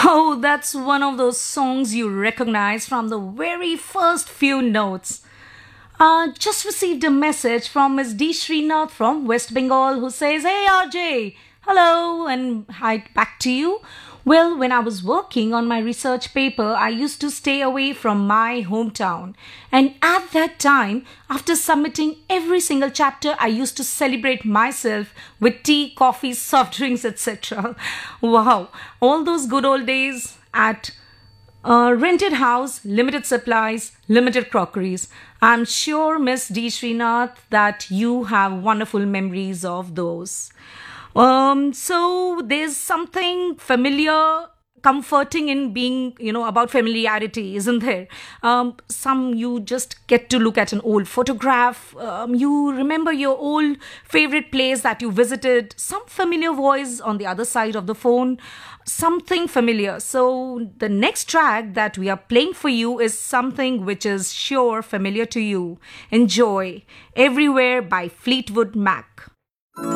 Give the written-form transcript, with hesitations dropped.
Oh, that's one of those songs you recognize from the very first few notes. Just received a message from Miss D. Srinath from West Bengal who says, "Hey RJ, hello," and hi back to you. Well, when I was working on my research paper, I used to stay away from my hometown. And at that time, after submitting every single chapter, I used to celebrate myself with tea, coffee, soft drinks, etc. Wow, all those good old days at rented house, limited supplies, limited crockeries. I'm sure, Miss D. Srinath, that you have wonderful memories of those. So there's something familiar, comforting in being, about familiarity, isn't there? Some you just get to look at an old photograph. You remember your old favorite place that you visited, some familiar voice on the other side of the phone, something familiar. So the next track that we are playing for you is something which is sure familiar to you. Enjoy Everywhere by Fleetwood Mac.